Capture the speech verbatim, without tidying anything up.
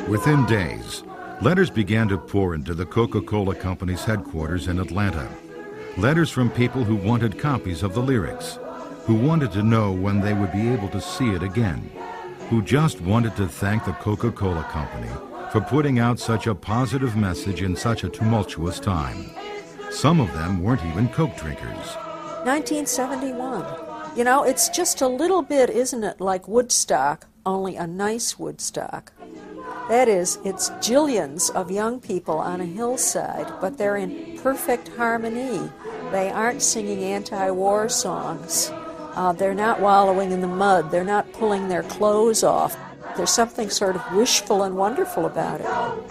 Within days, letters began to pour into the Coca-Cola Company's headquarters in Atlanta. Letters from people who wanted copies of the lyrics, who wanted to know when they would be able to see it again, who just wanted to thank the Coca-Cola Company for putting out such a positive message in such a tumultuous time. Some of them weren't even Coke drinkers. nineteen seventy-one. You know, it's just a little bit, isn't it, like Woodstock, only a nice Woodstock. That is, it's jillions of young people on a hillside, but they're in perfect harmony. They aren't singing anti-war songs. Uh, they're not wallowing in the mud. They're not pulling their clothes off. There's something sort of wishful and wonderful about it.